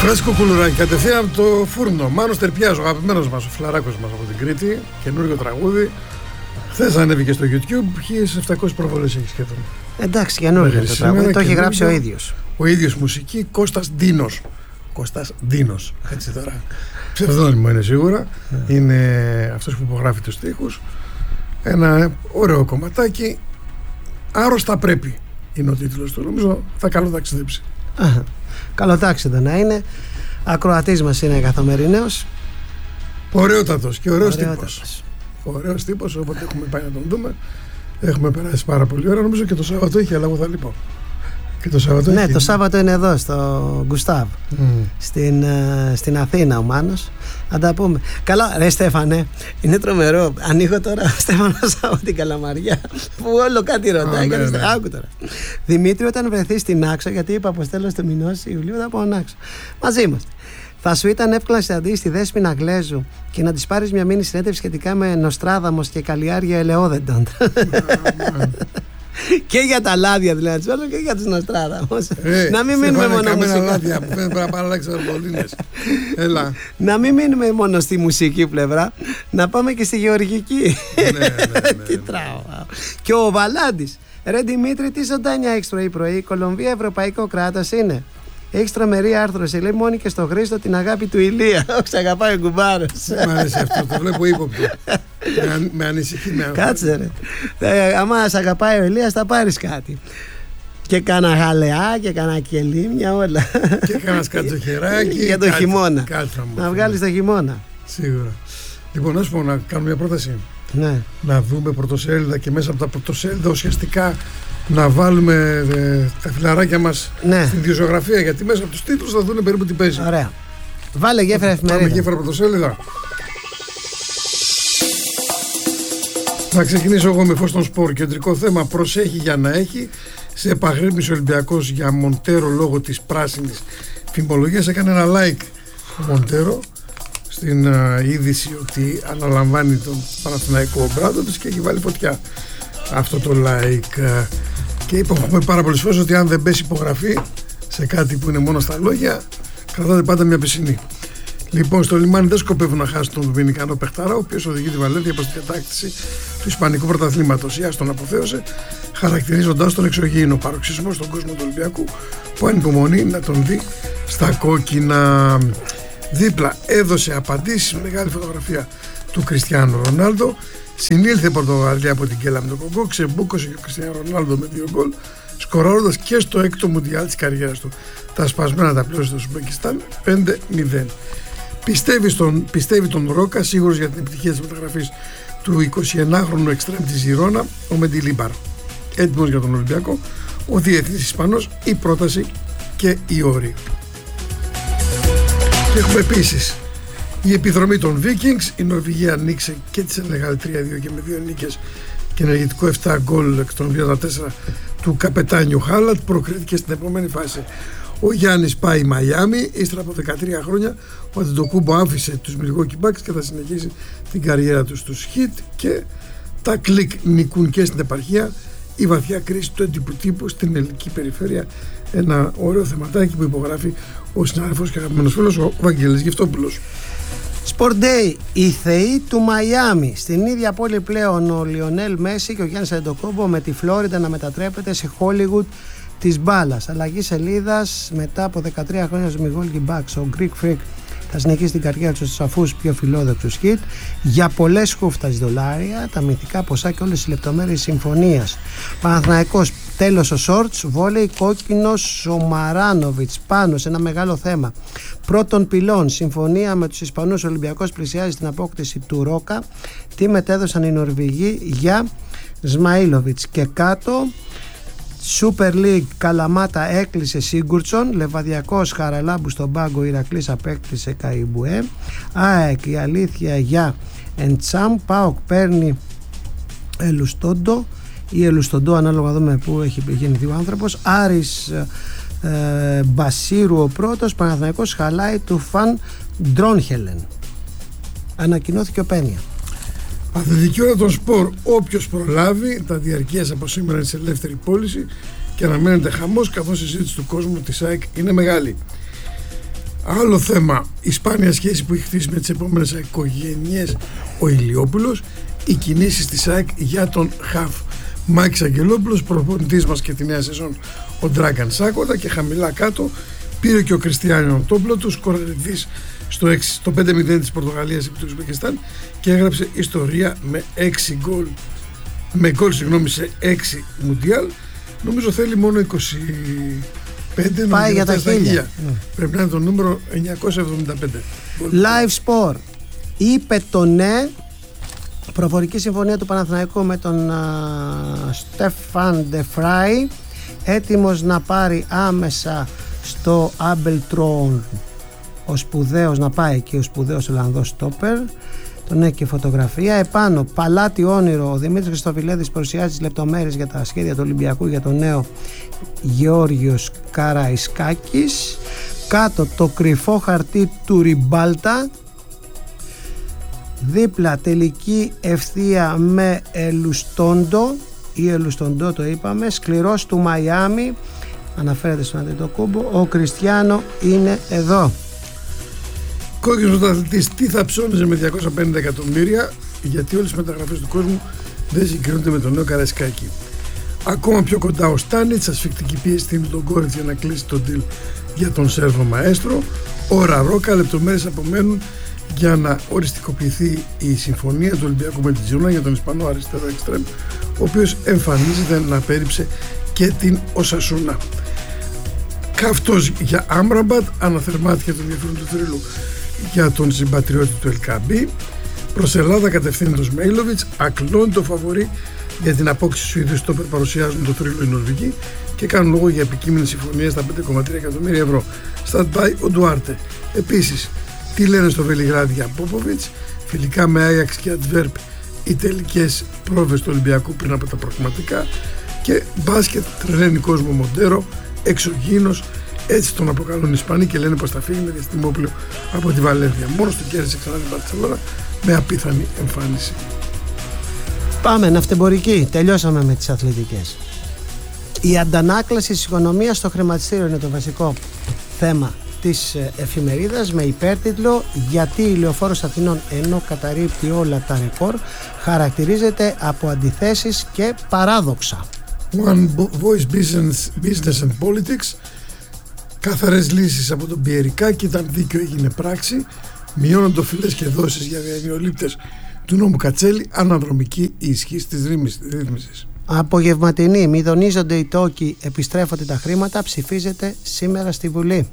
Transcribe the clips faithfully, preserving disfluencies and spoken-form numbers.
Φρέσκο κουλουράκι, κατευθείαν από το φούρνο. Μάνος Τερπιάς, ο αγαπημένος μας, ο φιλαράκος μας από την Κρήτη. Καινούργιο τραγούδι. Χθες ανέβηκε στο YouTube, χίλιες επτακόσιες προβολές έχει σχεδόν. Εντάξει, καινούργιο το τραγούδι, το έχει γράψει ο ίδιος. Ο ίδιος μουσική, Κώστας Ντίνος. Κώστας Ντίνος, έτσι τώρα. Ψευδόνυμο είναι σίγουρα. Είναι αυτός που υπογράφει τους στίχους. Ένα ωραίο κομματάκι. Άρρωστα πρέπει είναι ο τίτλος του. Νομίζω θα καλό ταξιδέψει. Καλοτάξιδο να είναι. Ακροατής μας είναι καθημεριναίος. Ωραιότατος και ωραίος τύπος. Ωραίος τύπος, όποτε έχουμε πάει να τον δούμε. Έχουμε περάσει πάρα πολύ ώρα. Νομίζω και το Σάββατο είχε, αλλά εγώ θα λείπω. Και το Σάββατο ναι, είχε. Το Σάββατο είναι εδώ στο Γκουστάβ. Mm. Στην, στην Αθήνα ο Μάνος. Να τα πούμε. Καλά, ρε Στέφανε, είναι τρομερό. Ανοίγω τώρα Στέφανο από την Καλαμαριά που όλο κάτι ρωτάει. ναι, ναι. Άκου τώρα. Δημήτρη, όταν βρεθεί στην Άξο, γιατί είπα πως τέλος του μηνός Ιουλίου θα πάω Άξο. Μαζί είμαστε. Θα σου ήταν εύκολα να συναντήσεις τη Δέσποινα Γλέζου και να της πάρεις μια μήνυ συνέντευξη σχετικά με Νοστράδαμος και καλλιάργεια ελαιόδεντων. Και για τα λάδια δηλαδή, και για τους Νοστράδαμους. Ε, να μην μείνουμε μόνο μουσικά. Λάδια, πρέπει να παραλλάξω αρμολίνες. Έλα. Να μην μείνουμε μόνο στη μουσική πλευρά, να πάμε και στη γεωργική. Ναι, ναι, ναι. Τι τράω. Και ο Βαλάντης. Ρε Δημήτρη, τι ζωντάνια έχεις πρωί-πρωί. Η Κολομβία ευρωπαϊκό κράτος είναι. Έχεις τρομερή άρθρωση. Λέει μόνη και στο Χρήστο την αγάπη του Ηλία. Όχι, αγαπάει ο κουμπάρος. Μ' αρέσει αυτό, το βλέπω ύποπτο. με, με ανησυχεί, με κάτσε ρε. Ε, άμα σε αγαπάει ο Ηλίας θα πάρεις κάτι. Και κάνα γαλεά και κάνα κελίμια, όλα. Και κάνα σκατζοχεράκι. Για το χειμώνα. Κάτσα μου. Να βγάλεις το χειμώνα. Σίγουρα. Λοιπόν, να σου πω να κάνουμε μια πρόταση. Ναι. Να δούμε πρωτοσέλιδα και μέσα από τα πρωτοσέλιδα ουσιαστικά να βάλουμε ε, τα φιλαράκια μας ναι. στην ιδιοσιογραφία, γιατί μέσα από τους τίτλους θα δουν περίπου τι παίζει. Ωραία. Βάλε γέφυρα εφημερίδα. Πάμε γέφυρα πρωτοσέλιδα. Θα ξεκινήσω εγώ με φως των σπορ. Κεντρικό θέμα, προσέχει για να έχει. Σε επαγρύπνησε ο Ολυμπιακός για Μοντέρο λόγω της πράσινης φημολογίας. Έκανε ένα like ο Μοντέρο στην uh, είδηση ότι αναλαμβάνει τον Παναθηναϊκό Μπράντοβιτς και έχει βάλει φωτιά αυτό το like. Και είπαμε πάρα πολλές φορές ότι αν δεν πέσει υπογραφή σε κάτι που είναι μόνο στα λόγια, κρατάτε πάντα μια πισινή. Λοιπόν, στο λιμάνι δεν σκοπεύουν να χάσουν τον Δομινικανό παιχταρά, ο οποίος οδηγεί τη Βαλένθια προς την κατάκτηση του Ισπανικού Πρωταθλήματος. Η Άστον αποθέωσε, χαρακτηρίζοντας τον εξωγήινο παροξισμό στον κόσμο του Ολυμπιακού, που ανυπομονεί να τον δει στα κόκκινα. Δίπλα έδωσε απαντήσεις, μεγάλη φωτογραφία του Κριστιάνο Ρονάλντο. Συνήλθε η Πορτογαλία από την κέλα με τον Κογκό, ξεμπούκωσε και ο Κριστιάνο Ρονάλντο με δύο γκολ, σκοράροντας και στο έκτο μουντιάλ της καριέρας του. Τα σπασμένα τα πλήρωσε στο Ουσμπεκιστάν πέντε μηδέν. Πιστεύει, στον, πιστεύει τον Ρόκα, σίγουρος για την επιτυχία της μεταγραφής του εικοσιενάχρονου εξτρέμ της Ζιρόνα, ο Μεντιλίμπαρ. Έτοιμος για τον Ολυμπιακό, ο διεθνής Ισπανός, η πρόταση και η όρη. Και έχουμε επίσης η επιδρομή των Vikings. Η Νορβηγία ανοίξε και τη Σενεγάλη τρία δύο και με δύο νίκες και ενεργητικό επτά γκολ εκ των δύο τέσσερα του καπετάνιου Χάλαντ. Προκρίθηκε στην επόμενη φάση. Ο Γιάννης πάει Μαϊάμι. Ύστερα από δεκατρία χρόνια ο Αντετοκούμπο άφησε τους Milwaukee Bucks και θα συνεχίσει την καριέρα του στους Heat. Και τα κλικ νικούν και στην επαρχία. Η βαθιά κρίση του έντυπου τύπου στην ελληνική περιφέρεια. Ένα ωραίο θεματάκι που υπογράφει ο συνάδελφος και αγαπημένος φίλος ο Βαγγέλης Γευτόπουλος. Sport Day, οι θεοί του Μαϊάμι. Στην ίδια πόλη πλέον ο Λιονέλ Μέση και ο Γιάννης Αντετοκούμπο, με τη Φλόριντα να μετατρέπεται σε Hollywood της μπάλας. Αλλαγή σελίδας μετά από δεκατρία χρόνια στους Milwaukee Bucks. Ο Greek Freak θα συνεχίσει την καριέρα του στους σαφούς πιο φιλόδοξους hit για πολλές χούφτας δολάρια, τα μυθικά ποσά και όλες τις λεπτομέρειες συμφωνίας. Παναθηναϊκός, τέλος ο Σόρτς, βόλεϊ κόκκινος ο Μαράνοβιτς πάνω σε ένα μεγάλο θέμα. Πρώτων πυλών, συμφωνία με τους Ισπανούς. Ο Ολυμπιακός πλησιάζει στην απόκτηση του Ρόκα. Τι μετέδωσαν οι Νορβηγοί για Σμαΐλοβιτς. Και κάτω Super League, Καλαμάτα έκλεισε Σίγκουρτσον. Λεβαδιακός, Χαραλάμπου στον πάγκο. Ηρακλής απέκτησε Καϊμπουέ. ΑΕΚ, η αλήθεια για Εντσάμ. ΠΑΟΚ παίρνει Ελουστόντο ή Ελουστοντό, ανάλογα δούμε που έχει γεννηθεί ο άνθρωπος. Άρης ε, Μπασίρου ο πρώτος. Παναθηναϊκός χαλάει του Φαν Ντρόνχελεν. Ανακοινώθηκε ο Πένια. Αθλητική ώρα των σπορ, όποιος προλάβει, τα διαρκείας από σήμερα είναι σε ελεύθερη πώληση και αναμένεται χαμός, καθώς η συζήτηση του κόσμου της ΑΕΚ είναι μεγάλη. Άλλο θέμα, η σπάνια σχέση που έχει χτίσει με τις επόμενες οικογένειες ο Ηλιόπουλος, οι κινήσεις της ΑΕΚ για τον Χαφ Μάκης Αγγελόπουλος, προπονητής μας και τη νέα σεζόν ο Ντράγκαν Σάκοτα, και χαμηλά κάτω πήρε και ο Κριστιάνο Τόπλο του, σκοραριστής στο, στο πέντε μηδέν της Πορτογαλίας επί του Ουσμπεκιστάν, και έγραψε ιστορία με έξι γκολ με γκολ συγγνώμη σε έξι μουντιάλ. Νομίζω θέλει μόνο είκοσι πέντε. Πάει για τα χίλια. Mm. Πρέπει να είναι το νούμερο εννιακόσια εβδομήντα πέντε. Live Sport είπε το ναι. Προφορική συμφωνία του Παναθηναϊκού με τον uh, Στέφαν Ντεφράι, έτοιμος να πάρει άμεσα στο Άμπελτρον ο σπουδαίος, να πάει εκεί ο σπουδαίος Ολλανδός στόπερ. Τον έχει και φωτογραφία. Επάνω, παλάτι όνειρο. Ο Δημήτρης Χριστοφιλέδης παρουσιάζει τις λεπτομέρειες για τα σχέδια του Ολυμπιακού για τον νέο Γεώργιος Καραϊσκάκης. Κάτω, το κρυφό χαρτί του Ριμπάλτα. Δίπλα, τελική ευθεία με Ελουστόντο ή Ελουστόντο, το είπαμε. Σκληρός του Μαϊάμι, αναφέρεται στον Αντετοκούμπο. Ο Κριστιάνο είναι εδώ. Κόκκινος πρωταθλητής, τι θα ψώνιζε με διακόσια πενήντα εκατομμύρια, γιατί όλες οι μεταγραφές του κόσμου δεν συγκρίνονται με τον νέο Καραϊσκάκη. Ακόμα πιο κοντά ο Στάνιτς, ασφικτική πίεση στην τον Κόριτς για να κλείσει τον deal για τον Σέρβο Μαέστρο. Ο Ραρόκα, λεπτομέρειες απομένουν για να οριστικοποιηθεί η συμφωνία του Ολυμπιακού με την Τζιρόνα για τον Ισπανό αριστερό εξτρέμ, ο οποίος εμφανίζεται να πέριψε και την Οσασούνα. Καυτός για Άμραμπατ, αναθερμάθηκε τον ενδιαφέρον του θρύλου για τον συμπατριώτη του Ελκαμπή. Προς Ελλάδα κατευθύνει τον Σμέιλοβιτς, ακλώνει το φαβορί για την απόκτηση του ίδιου στόπερ, παρουσιάζουν το θρύλο οι Νορβηγοί και κάνουν λόγο για επικείμενη συμφωνία στα πέντε κόμμα τρία εκατομμύρια ευρώ. Stand-by ο Ντουάρτε. Επίσης, τι λένε στο Βελιγράδι για Πόποβιτς, φιλικά με Άγιαξ και Αντβέρπ, οι τελικές πρόβες του Ολυμπιακού πριν από τα πραγματικά, και μπάσκετ τρελαίνει κόσμο Μοντέρο, εξωγήινος, έτσι τον αποκαλούν οι Ισπανοί και λένε πως θα φύγει με διαστημόπλαιο από τη Βαλένθια. Μόνος του κέρδισε ξανά την Μπαρτσελόνα με απίθανη εμφάνιση. Πάμε ναυτεμπορική, τελειώσαμε με τις αθλητικές. Η αντανάκλαση της οικονομίας στο χρηματιστήριο είναι το βασικό θέμα της εφημερίδας, με υπέρτιτλο «Γιατί η Λεωφόρος Αθηνών, ενώ καταρρίπτει όλα τα ρεκόρ, χαρακτηρίζεται από αντιθέσεις και παράδοξα». One Voice Business, Business and Politics. Καθαρές λύσεις από τον Πιερικάκη, ήταν δίκαιο, έγινε πράξη. Μειώνονται οφειλές και δόσεις για δανειολήπτες του νόμου Κατσέλη, αναδρομική η ισχύς της ρύθμισης. Απογευματινή, μηδονίζονται οι τόκοι, επιστρέφονται τα χρήματα, ψηφίζεται σήμερα στη Βουλή.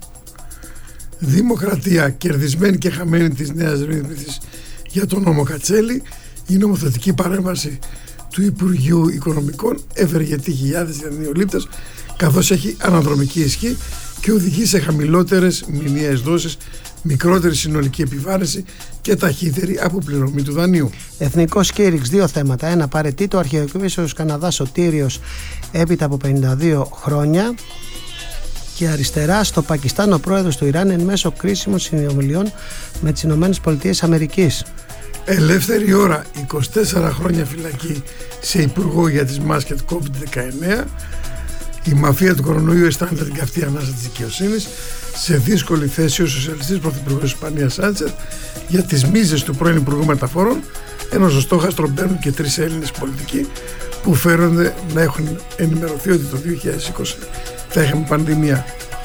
Δημοκρατία, κερδισμένη και χαμένη της νέας ρύθμισης για τον νόμο Κατσέλη. Η νομοθετική παρέμβαση του Υπουργείου Οικονομικών ευεργετεί χιλιάδες δανειολήπτες, καθώς έχει αναδρομική ισχύ και οδηγεί σε χαμηλότερες μηνιαίες δόσεις, μικρότερη συνολική επιβάρυνση και ταχύτερη αποπληρωμή του δανείου. Εθνικό σκήρυξ, δύο θέματα. Ένα, παραιτεί το αρχιεπίσκοπος Καναδά Σωτήριος έπειτα από πενήντα δύο χρόνια. Και αριστερά, στο Πακιστάν ο πρόεδρος του Ιράν εν μέσω κρίσιμων συνομιλιών με τις Ηνωμένες Πολιτείες Αμερικής. Ελεύθερη ώρα, είκοσι τέσσερα χρόνια φυλακή σε υπουργό για τις μάσκετ κόβιντ δεκαεννέα. Η μαφία του κορονοϊού αισθάνεται την καυτή ανάσα της δικαιοσύνης. Σε δύσκολη θέση ο σοσιαλιστής πρωθυπουργός της Ισπανίας Σάντσεφ για τις μίζες του πρώην Υπουργού Μεταφορών, ενώ στο στόχαστρο μπαίνουν και τρεις Έλληνες πολιτικοί που φέρονται να έχουν ενημερωθεί ότι το δύο χιλιάδες είκοσι θα είχαμε πανδημία.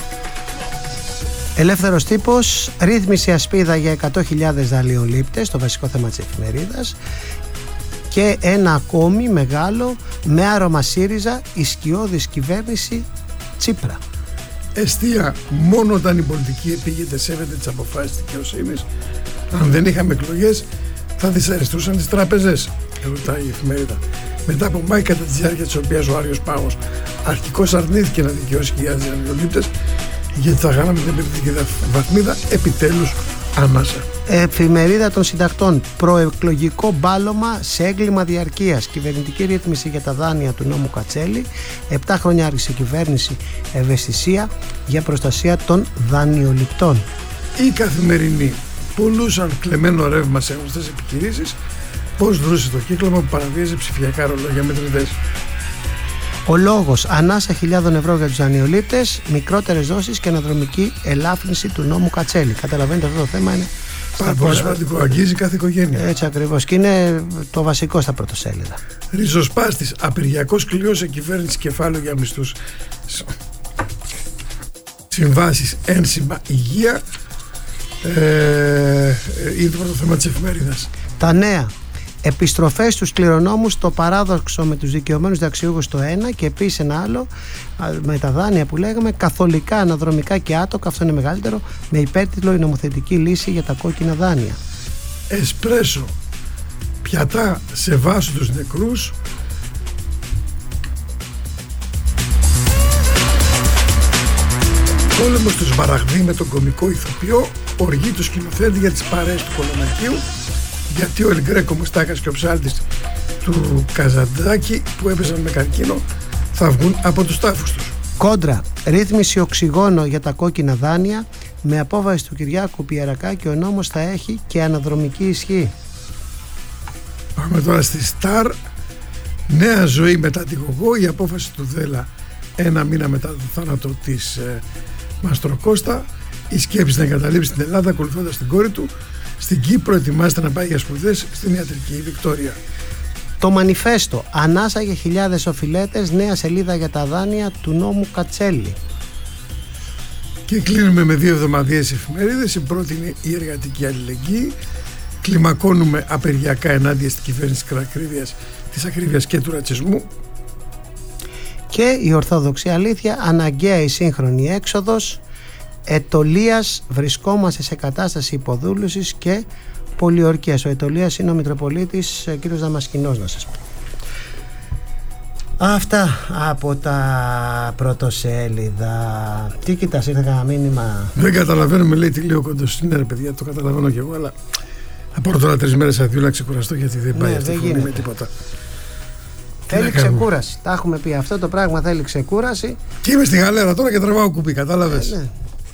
Ελεύθερος τύπος, ρύθμιση ασπίδα για εκατό χιλιάδες δανειολήπτες, το βασικό θέμα της εφημερίδας. Και ένα ακόμη μεγάλο, με άρωμα ΣΥΡΙΖΑ, η σκιώδης κυβέρνηση Τσίπρα. Εστία, μόνο όταν η πολιτική επίγεται σέβεται τις αποφάσεις της δικαιοσύνης. Αν δεν είχαμε εκλογές, θα δυσαρεστούσαν τις τράπεζες, ρωτάει η εφημερίδα. Μετά από μάχη κατά τη διάρκεια της οποίας ο Άριος Πάγος αρχικώς αρνήθηκε να δικαιώσει χιλιάδες δανειολήπτες, γιατί θα κάναμε την επενδυτική βαθμίδα, επιτέλους ανάσα. Εφημερίδα των Συντακτών, προεκλογικό μπάλωμα σε έγκλημα διαρκείας, κυβερνητική ρύθμιση για τα δάνεια του νόμου Κατσέλη, επτά χρόνια άρχισε η κυβέρνηση, ευαισθησία για προστασία των δανειοληπτών. Η Καθημερινή, πουλούσαν κλεμμένο ρεύμα σε γνωστές επιχειρήσεις, πώς δρούσε το κύκλωμα που παραβίαζε ψηφιακά ρολόγια μετρητές. Ο λόγος: ανάσα χιλιάδων ευρώ για τους δανειολήπτες, μικρότερες δόσεις και αναδρομική ελάφρυνση του νόμου Κατσέλη. Καταλαβαίνετε, αυτό το θέμα είναι πάρα πολύ σημαντικό, αγγίζει κάθε οικογένεια. Έτσι ακριβώς, και είναι το βασικό στα πρωτοσέλιδα. Ριζοσπάστης, απεργιακός κλειός σε κυβέρνηση, κεφάλαιο για μισθούς, συμβάσεις, ένσημα, υγεία. Ε, είναι το πρώτο θέμα της εφημερίδας. Τα νέα: επιστροφές στους κληρονόμους, το παράδοξο με τους δικαιωμένους δαξιούχους το ένα, και επίσης ένα άλλο με τα δάνεια που λέγαμε, καθολικά, αναδρομικά και άτοκα, αυτό είναι μεγαλύτερο, με υπέρτιτλο η νομοθετική λύση για τα κόκκινα δάνεια. Εσπρέσο, πιατά σε βάσο τους νεκρούς. Πόλεμος του Σμαραγδί με τον κωμικό ηθοποιό, οργή του σκηνοθέτη για τις παρέες του Κολομακίου, γιατί ο Ελγκρέκο Μουστάκας και ο ψάλτης του Καζαντζάκη που έπαιζαν με καρκίνο θα βγουν από τους τάφους τους. Κόντρα, ρύθμιση οξυγόνο για τα κόκκινα δάνεια, με απόβαση του Κυριάκου Πιερακάκη ο νόμος θα έχει και αναδρομική ισχύ. Πάμε τώρα στη Σταρ. Νέα ζωή μετά τη Γογό, η απόφαση του Δέλα ένα μήνα μετά το θάνατο της ε, Μαστροκώστα, η σκέψη να εγκαταλείψει την Ελλάδα ακολουθώντας την κόρη του. Στην Κύπρο ετοιμάζεται να πάει για σπουδές στην ιατρική, η Βικτόρια. Το Μανιφέστο, ανάσα για χιλιάδες οφειλέτες, νέα σελίδα για τα δάνεια του νόμου Κατσέλη. Και κλείνουμε με δύο εβδομαδιαίες εφημερίδες. Η πρώτη είναι η Εργατική Αλληλεγγύη. Κλιμακώνουμε απεργιακά ενάντια στην κυβέρνηση της ακρίβειας, της ακρίβειας και του ρατσισμού. Και η Ορθόδοξη Αλήθεια, αναγκαία η σύγχρονη έξοδος. Ετωλίας, βρισκόμαστε σε κατάσταση υποδούλωσης και πολιορκίας. Ο Ετωλίας είναι ο Μητροπολίτης κ. Δαμασκηνός, να σας πω. Αυτά από τα πρωτοσέλιδα. Τι κοιτάς, ήρθε κανένα μήνυμα? Δεν καταλαβαίνω, με λέει τι λέει ο Κοντός. Ναι ρε παιδιά, το καταλαβαίνω κι εγώ, αλλά θα πάρω τώρα τρεις μέρες αδειού να ξεκουραστώ, γιατί δεν πάει ναι, αυτή η φωνή με τίποτα. Θέλει ξεκούραση. Τα έχουμε πει, αυτό το πράγμα θέλει ξεκούραση. Και είμαι στη γαλέρα τώρα και τραβάω κουμπί, κατάλαβες. Ε, ναι.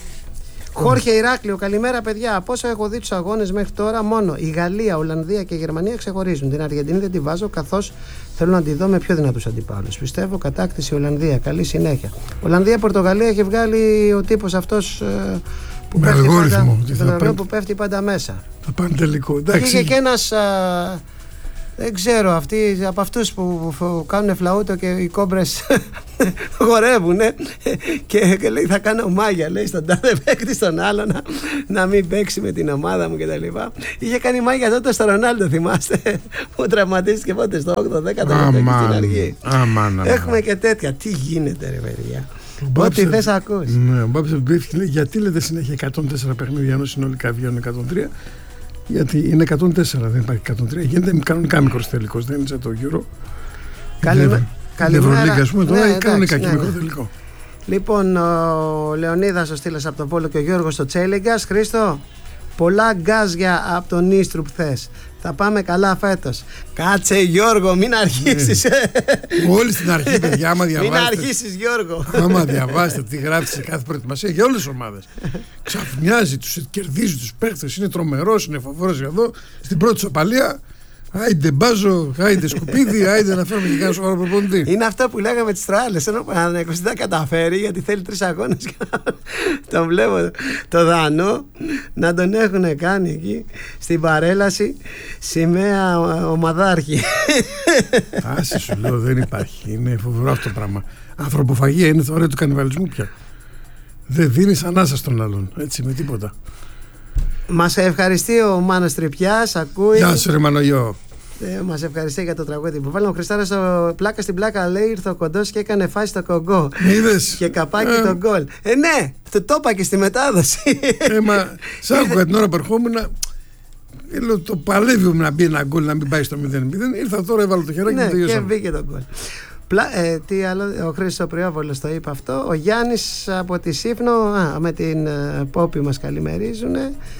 Χόρχε Ηράκλειο, καλημέρα παιδιά. Από όσο έχω δει τους αγώνες μέχρι τώρα, μόνο η Γαλλία, Ολλανδία και η Γερμανία ξεχωρίζουν. Την Αργεντινή δεν τη βάζω, καθώς θέλω να τη δω με πιο δυνατούς αντιπάλους. Πιστεύω κατάκτηση Ολλανδία. Καλή συνέχεια. Ολλανδία-Πορτογαλία έχει βγάλει ο τύπος αυτός που, πέφτει πάντα, πάνε... που πέφτει πάντα μέσα. Θα πάνε τελικό. Εντάξει. Και, και ένας. Α, δεν ξέρω, αυτοί από αυτούς που, που κάνουν φλαούτο και οι κόμπρες χορεύουν και, και λέει θα κάνω μάγια, λέει στον τάδε παίκτη στον άλλο να, να μην παίξει με την ομάδα μου κτλ. Είχε κάνει μάγια τότε στο Ρονάλντο, θυμάστε, που τραυματίστηκε πότε στο όγδοο δέκατο στην αρχή. Αμάν, έχουμε και τέτοια. Τι γίνεται ρε παιδιά, ό,τι θες ακούς. Ναι, ο Μπάψε λέει γιατί λέτε συνέχεια εκατόν τέσσερα παιχνίδια ενώ συνολικά βγαίνουν εκατόν τρία? Γιατί είναι εκατόν τέσσερα, δεν υπάρχει εκατόν τρία. Γίνεται κανονικά μικρός τελικός, δεν είναι σαν το Euro. Καλημέρα. Την Ευρωλίγκα, ας πούμε, τώρα ναι, κανονικά και μικρό τελικό. Λοιπόν, ο Λεωνίδας ο Στήλας από τον Πόλο και ο Γιώργος στο Τσέλιγκας. Χρήστο, πολλά γκάζια από τον Ίστρου που θες. Θα πάμε καλά φέτος. Κάτσε Γιώργο, μην αρχίσεις. Όλοι στην αρχή, παιδιά, άμα διαβάσετε. Μην αρχίσεις Γιώργο. Άμα διαβάσετε τι γράφει σε κάθε προετοιμασία για όλες τις ομάδες. Ξαφνιάζει, τους κερδίζει τους παίχτες, είναι τρομερός, είναι φοβερός εδώ. Στην πρώτη σοπαλία, άιντε μπάζο, άιντε σκουπίδι, άιντε να φέρουμε και κανένα σοβαρό προπονητή. Είναι αυτό που λέγαμε τις τράλες. Ενώ ο Παναθηναϊκός δεν τα καταφέρει γιατί θέλει τρεις αγώνες. Τον βλέπω το Δανό να τον έχουν κάνει εκεί στην παρέλαση σημαία ομαδάρχη. Άσε σου λέω, δεν υπάρχει. Είναι φοβερό αυτό το πράγμα. Ανθρωποφαγία είναι το ωραίο του κανιβαλισμού πια. Δεν δίνεις ανάσα στον άλλον, έτσι με τίποτα. Μας ευχαριστεί ο Μάνος Τρυπιάς, ακούει. Γεια σου ρε Μανογιώ. Ε, μας ευχαριστεί για το τραγούδι που βάλαμε. Ο Χριστάρας στο πλάκα στην πλάκα λέει ήρθε ο Κοντός και έκανε φάση στο κογκό. Είδες. Και καπάκι ε. τον γκολ. Ε ναι, το, το είπα και στη μετάδοση. Ε μα, σ' άκουγα την ώρα που ερχόμουν. Λέω το παλεύει να μπει ένα γκολ να μην πάει στο μηδέν μηδέν. Ήρθα τώρα, έβαλα το χεράκι ναι, και τελειώσαμε. Και μπήκε το γκολ. Πλα, ε, τι άλλο, ο Χρήστος Πριόβολος το είπε αυτό. Ο Γιάννης από τη Σύφνο, α, με την uh, Πόπη μας καλημερίζουν.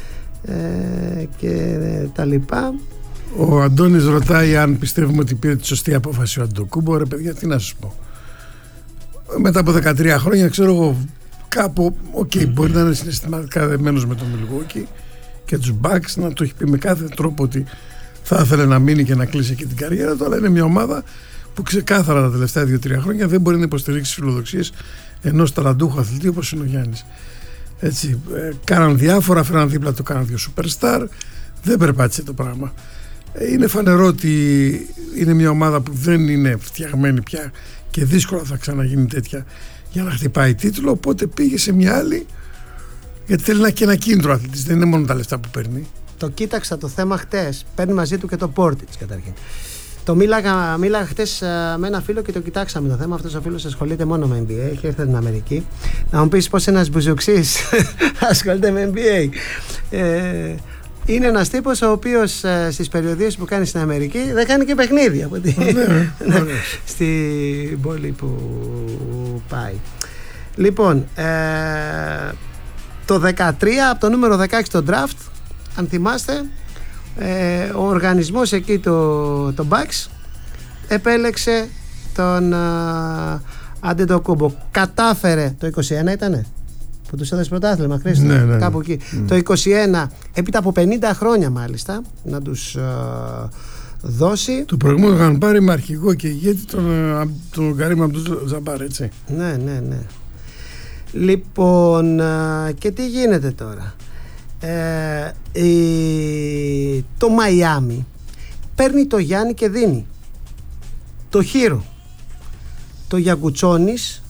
Ε, και ε, τα λοιπά. Ο Αντώνης ρωτάει αν πιστεύουμε ότι πήρε τη σωστή απόφαση ο Αντοκούμπο. Ρε παιδιά, τι να σας πω, μετά από δεκατρία χρόνια ξέρω εγώ κάπου οκ, okay, mm. μπορεί να είναι συναισθηματικά δεμένος με τον Μιλγόκι και τους Bucks, να το έχει πει με κάθε τρόπο ότι θα ήθελε να μείνει και να κλείσει και την καριέρα του, αλλά είναι μια ομάδα που ξεκάθαρα τα τελευταία δύο τρία χρόνια δεν μπορεί να υποστηρίξει τις φιλοδοξίες ενός ταλαντούχου αθλητή όπως είναι ο Γιάννης. Έτσι, ε, κάναν διάφορα, φέραν δίπλα το, κάναν δύο superstar, δεν περπάτησε το πράγμα. Ε, είναι φανερό ότι είναι μια ομάδα που δεν είναι φτιαγμένη πια και δύσκολα θα ξαναγίνει τέτοια για να χτυπάει τίτλο, οπότε πήγε σε μια άλλη, γιατί θέλει να και ένα κίνητρο αθλητής, δεν είναι μόνο τα λεφτά που παίρνει. Το κοίταξα το θέμα χτες, παίρνει μαζί του και το Portage καταρχήν. Το μίλαγα, μίλαγα χτες με ένα φίλο και το κοιτάξαμε το θέμα. Αυτός ο φίλος ασχολείται μόνο με N B A, έχει έρθει στην Αμερική. Να μου πεις πως ένας μπουζουξής ασχολείται με N B A. Ε, είναι ένας τύπος ο οποίος ε, στις περιοδίες που κάνει στην Αμερική δεν κάνει και παιχνίδια από τη, ναι, στην πόλη που πάει. Λοιπόν, ε, το δεκατρία από το νούμερο δεκαέξι στο draft, αν θυμάστε, ε, ο οργανισμός εκεί, το, το Bucks, επέλεξε τον Αντετοκούμπο. Κατάφερε το είκοσι ένα, ήτανε που τους έδωσε πρωτάθλημα, Χρήστο, ναι, ναι, κάπου εκεί, ναι. Το είκοσι ένα, έπειτα από πενήντα χρόνια μάλιστα, να τους α, δώσει. Το προηγούμενο είχαν πάρει με αρχηγό και ηγέτη τον, τον Καρίμ Αμπτουλ-Τζαμπάρ, έτσι. Ναι, ναι, ναι. Λοιπόν, α, και τι γίνεται τώρα. Ε, η, το Μαϊάμι παίρνει το Γιάννη και δίνει το Χίρο, το Γιαγκουτσόνης,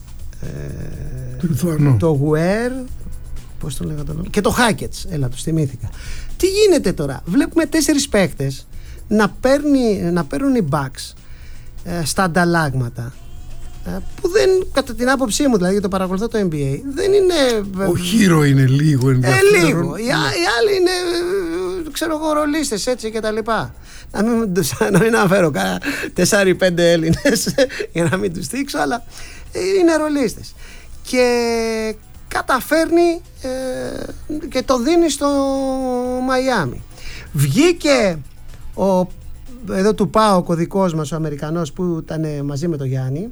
ε, το Γουέρ, πώς το λέγα το νόμο, και το Χάκετς, έλα τους θυμήθηκα. Τι γίνεται τώρα, βλέπουμε τέσσερις παίκτες να, παίρνει, να παίρνουν οι Bucks ε, στα ανταλλάγματα, που δεν, κατά την άποψή μου, δηλαδή, το παρακολουθώ το N B A, δεν είναι. Ο Χίρο είναι λίγο ενδιαφέρον. Ε, λίγο. Οι, οι άλλοι είναι, ξέρω εγώ, ρολίστες, έτσι και τα λοιπά. Να μην, να μην αναφέρω κάνα τέσσερις πέντε Έλληνες για να μην τους δείξω, αλλά είναι ρολίστες. Και καταφέρνει ε, και το δίνει στο Μαϊάμι. Βγήκε ο, εδώ του ΠΑΟΚ ο δικός μας, ο Αμερικανός που ήταν μαζί με τον Γιάννη,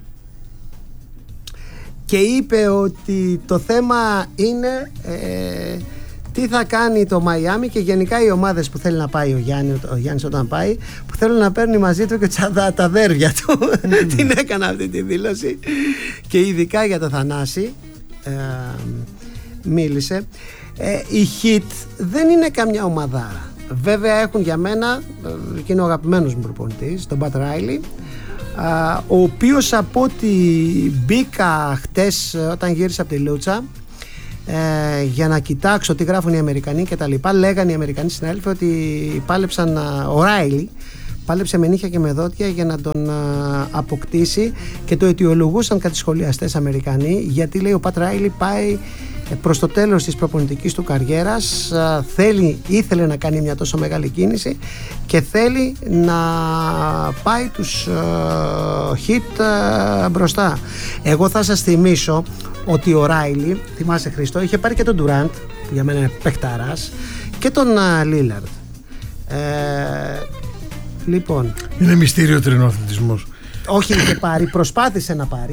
και είπε ότι το θέμα είναι ε, τι θα κάνει το Μαϊάμι και γενικά οι ομάδες που θέλει να πάει ο, Γιάννη, ο Γιάννης όταν πάει, που θέλουν να παίρνει μαζί του και τα, τα δέρβια του. Mm. Την έκανα αυτή τη δήλωση και ειδικά για το Θανάση ε, μίλησε. ε, η Heat δεν είναι καμιά ομαδάρα. Βέβαια έχουν για μένα, και είναι ο αγαπημένος μου προπονητής, τον Πατ Ράιλι, Uh, ο οποίος από ό,τι μπήκα χτες όταν γύρισα από τη Λούτσα ε, για να κοιτάξω τι γράφουν οι Αμερικανοί και τα λοιπά, λέγανε οι Αμερικανοί συνάδελφοι ότι πάλεψαν, ο Ράιλι πάλεψε με νύχια και με δόντια για να τον uh, αποκτήσει, και το αιτιολογούσαν κάτι σχολιαστές Αμερικανοί, γιατί λέει ο Πατ Ράιλι πάει προς το τέλος της προπονητικής του καριέρας, θέλει, ήθελε να κάνει μια τόσο μεγάλη κίνηση και θέλει να πάει τους uh, hit uh, μπροστά. Εγώ θα σας θυμίσω ότι ο Ράιλι, θυμάσαι Χριστό, είχε πάρει και τον Ντουράντ, που για μένα είναι παιχταράς, και τον Λίλαρντ. uh, ε, λοιπόν, είναι μυστήριο τρινό αθλητισμός. Όχι, είχε πάρει, προσπάθησε να πάρει.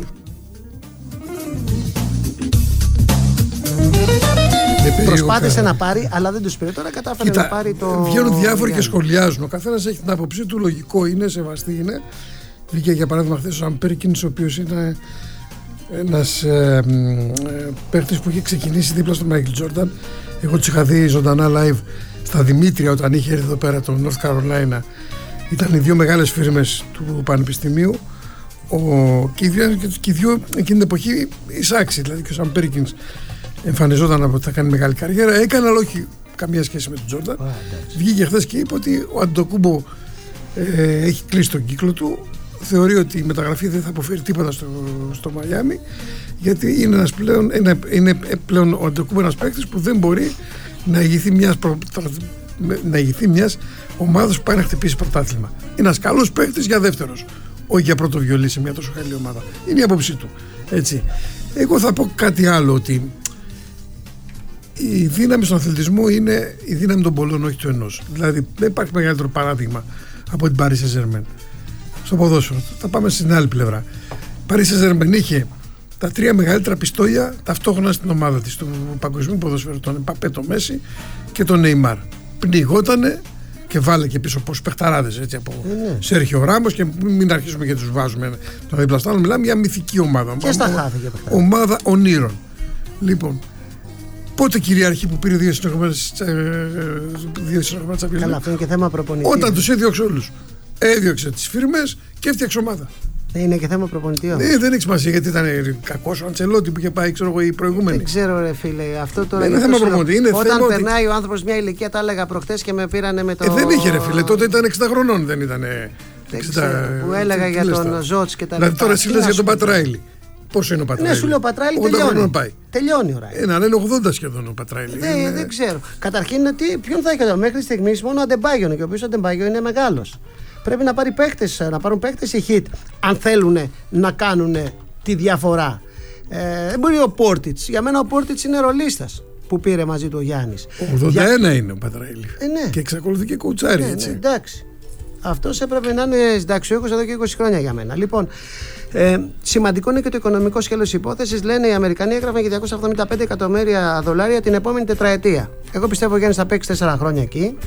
Προσπάθησε να πάρει, αλλά δεν τους πήρε. Τώρα κατάφερε να πάρει το. Βγαίνουν διάφοροι και σχολιάζουν. Ο καθένας έχει την άποψή του, λογικό είναι, σεβαστή είναι. Βγήκε για παράδειγμα χθες ο Σαμ Πέρκινς, ο οποίος είναι ένας ε, ε, παίχτης που είχε ξεκινήσει δίπλα στον Μάικλ Τζόρνταν. Εγώ τους είχα δει ζωντανά live στα Δημήτρια όταν είχε έρθει εδώ πέρα το North Carolina. Ήταν οι δύο μεγάλες φίρμες του Πανεπιστημίου. Ο, και, οι δύο, και οι δύο εκείνη την εποχή εισάξει. Δηλαδή και ο Σαμ Πέρκινς εμφανιζόταν ότι θα κάνει μεγάλη καριέρα. Έκανε, αλλά όχι καμία σχέση με τον Τζόρνταν. Βγήκε χθες και είπε ότι ο Αντετοκούμπο ε, έχει κλείσει τον κύκλο του. Θεωρεί ότι η μεταγραφή δεν θα αποφέρει τίποτα στο, στο Μαϊάμι, γιατί είναι, ένας πλέον, είναι, είναι πλέον ο Αντετοκούμπο ένας παίκτης που δεν μπορεί να ηγηθεί μιας, προ, να ηγηθεί μιας ομάδας που πάει να χτυπήσει πρωτάθλημα. Είναι ένας καλός παίκτης για δεύτερος, όχι για πρώτο βιολί σε μια τόσο καλή ομάδα. Είναι η άποψή του. Έτσι. Εγώ θα πω κάτι άλλο, ότι η δύναμη στον αθλητισμό είναι η δύναμη των πολλών, όχι του ενός. Δηλαδή δεν υπάρχει μεγαλύτερο παράδειγμα από την Paris Saint-Germain στο ποδόσφαιρο. Θα πάμε στην άλλη πλευρά. Η Paris Saint-Germain είχε τα τρία μεγαλύτερα πιστόλια ταυτόχρονα στην ομάδα της, του παγκοσμίου ποδοσφαίρου, τον Εμπαπέ, τον Μέση και τον Νεϊμάρ. Πνιγότανε Και βάλε και πίσω πόσους παιχταράδες έτσι από Ε, ναι. Σέρχιο Ράμος και μην αρχίσουμε και τους βάζουμε το δίπλα στο άλλο. Μιλάμε για μυθική ομάδα. Και στα χάφη και παιχταράδες. Ομάδα ονείρων. Λοιπόν, πότε κυριαρχεί που πήρε δύο συνεχόμενες Champions? Καλά, αυτό είναι και θέμα προπονητή. Όταν τους έδιωξε όλους. Έδιωξε τις φίρμες και έφτιαξε ομάδα. Είναι και θέμα προπονητή όμως. Ε, δεν έχει σημασία γιατί ήταν κακός ο Αντσελότη που είχε πάει, ξέρω εγώ, η προηγούμενη. Δεν ξέρω, ρε φίλε. Αυτό τώρα Δεν είναι θέμα προπονητή. Είναι όταν θέμα περνάει ότι... ο άνθρωπος μια ηλικία, τα έλεγα προχτές και με πήρανε με το. Ε, δεν είχε, ρε φίλε. Τότε ήταν εξήντα χρονών, δεν ήταν. εξήντα... Που έλεγα για τον Ζότς και τα λοιπά. Δηλαδή τώρα εσύ λες για τον Πατράιλι. Πόσο είναι ο Πατράιλι? Ναι, σου λέω ο Πατράιλι τελειώνει. Πάει. Τελειώνει ο Ράιλι. Ένα, είναι ογδόντα σχεδόν ο Πατράιλι. Δεν, είναι... δεν ξέρω. Καταρχήν, τι, ποιον θα έχει εδώ μέχρι στιγμής? Μόνο ο Αντεμπάγιο. Και ο οποίος ο Αντεμπάγιο είναι μεγάλος. Πρέπει να, πάρει παίκτες, να πάρουν παίκτες οι hit αν θέλουν να κάνουν τη διαφορά. Ε, δεν μπορεί ο Πόρτιτς. Για μένα ο Πόρτιτς είναι ρολίστας που πήρε μαζί του ο Γιάννης. ογδόντα ένα είναι ο Πατράιλι. Ε, ναι. Και εξακολουθεί και κοουτσάρι, ναι, έτσι. Ναι, εντάξει. Αυτός έπρεπε να είναι συνταξιούχος εδώ και είκοσι χρόνια για μένα. Λοιπόν, ε, σημαντικό είναι και το οικονομικό σκέλος υπόθεσης. Λένε οι Αμερικανοί έγραφαν για διακόσια εβδομήντα πέντε εκατομμύρια δολάρια την επόμενη τετραετία. Εγώ πιστεύω ο Γιάννης θα παίξει τέσσερα χρόνια εκεί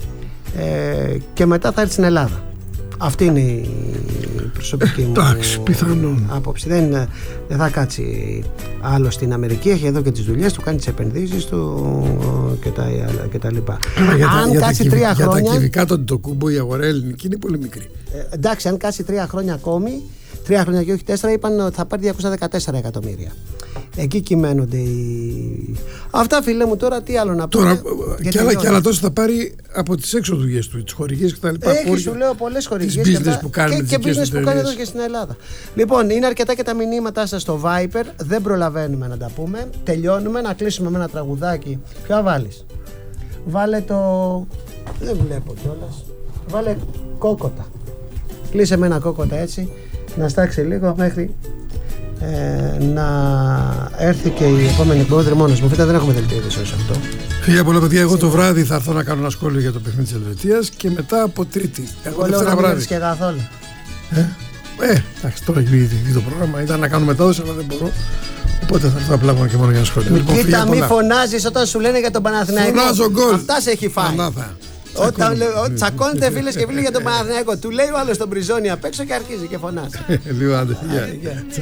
ε, και μετά θα έρθει στην Ελλάδα. Αυτή είναι η προσωπική μου πιθανόν. άποψη. Δεν, δεν θα κάτσει άλλο στην Αμερική. Έχει εδώ και τις δουλειές του, κάνει τις επενδύσεις του και τα, και τα λοιπά. Για τα, αν για κάτσει τα, τρία για χρόνια. Για τα κυβικά των Τοκούμπο η αγορά ελληνική είναι πολύ μικρή. Ε, εντάξει, αν κάτσει τρία χρόνια ακόμη, τρία χρόνια και όχι τέσσερα, είπαν ότι θα πάρει διακόσια δεκατέσσερα εκατομμύρια. Εκεί κυμαίνονται οι. Αυτά, φίλε μου, τώρα τι άλλο να πούμε. Τώρα, και άλλα, και άλλα τόσο θα πάρει από τις έξω δουλειές του, τις χορηγίες κτλ. Έχει, σου λέω, πολλές χορηγίες. Τις business που κάνει και, και business που κάνει εδώ και στην Ελλάδα. Λοιπόν, είναι αρκετά και τα μηνύματά σας στο Viper. Δεν προλαβαίνουμε να τα πούμε. Τελειώνουμε, να κλείσουμε με ένα τραγουδάκι. Ποια βάλεις? Βάλε το. Δεν βλέπω κιόλας. Βάλε κόκοτα. Κλείσε με ένα κόκοτα έτσι. Να στάξει λίγο μέχρι ε, να έρθει και η επόμενη εκπομπή μόνος μου. Φύτα, δεν έχουμε δελτίο ειδήσεων αυτό. Φιλιά πολλά παιδιά, εγώ το βράδυ θα έρθω να κάνω ένα σχόλιο για το παιχνίδι της Ελβετίας και μετά από Τρίτη. Εγώ λέω να μην έρθεις και καθόλου. Ε, ε, εντάξει, τώρα έχει το πρόγραμμα. Ήταν να κάνω μετάδοση, αλλά δεν μπορώ. Οπότε θα έρθω απλά μόνο και μόνο για ένα σχόλιο. Λοιπόν, κοίτα, μη φωνάζεις όταν σου λένε για τον Παναθηναϊκό. Φωνάζω γκολ. Αυτά σε έχει φάει. Ανάθα. Όταν τσακώνετε φίλες και φίλοι για τον Παναθηναϊκό, του λέει ο άλλος τον πριζώνει απ' έξω και αρχίζει και φωνάζει. Λίγο άντε.